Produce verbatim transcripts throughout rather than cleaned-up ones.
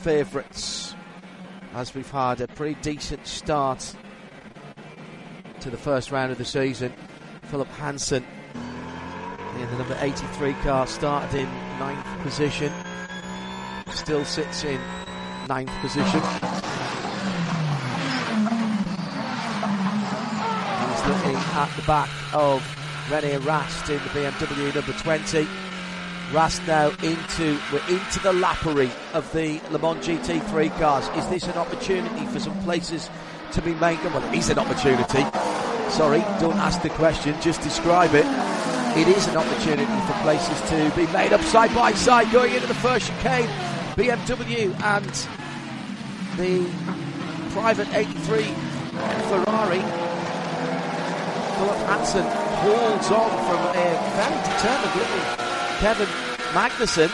favourites, as we've had a pretty decent start to the first round of the season. Philip Hansen in the number eighty-three car started in ninth position, still sits in ninth position. He's looking at the back of René Rast in the B M W number twenty. Rast now into, we're into the lappery of the Le Mans G T three cars. Is this an opportunity for some places to be made? Well, it is an opportunity. Sorry, don't ask the question, just describe it. It is an opportunity for places to be made up side by side going into the first chicane. B M W and the private eighty-three Ferrari. Philip Hansen holds on from a very determined little Kevin Magnussen.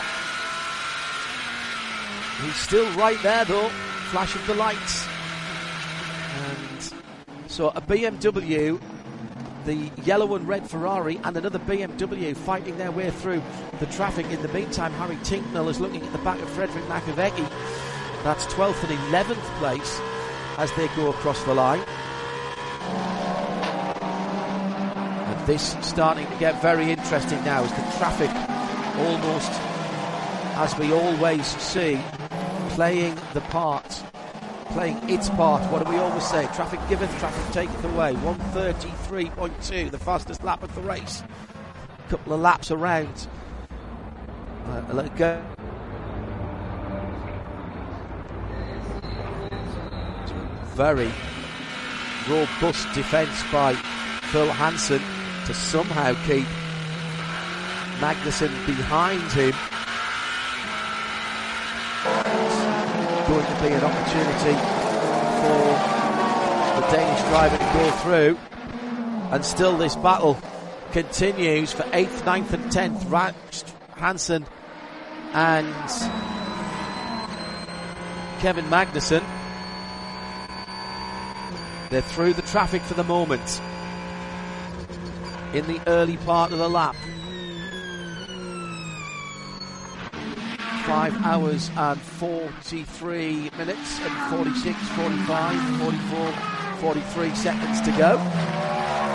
He's still right there though, flashing the lights. And so a B M W, the yellow and red Ferrari, and another B M W fighting their way through the traffic. In the meantime, Harry Tincknell is looking at the back of Frederick Makowiecki. That's twelfth and eleventh place as they go across the line. And this starting to get very interesting now as the traffic almost, as we always see, playing the part, playing its part. What do we always say? Traffic giveth, traffic taketh away. one thirty-three point two, the fastest lap of the race. A couple of laps around. Uh, let it go. Very robust defence by Phil Hansen to somehow keep Magnussen behind him. It's going to be an opportunity for the Danish driver to go through, and still this battle continues for eighth, ninth and tenth. Rast, Hansen and Kevin Magnussen. They're through the traffic for the moment in the early part of the lap. Five hours and forty-three minutes and forty-six, forty-five, forty-four, forty-three seconds to go.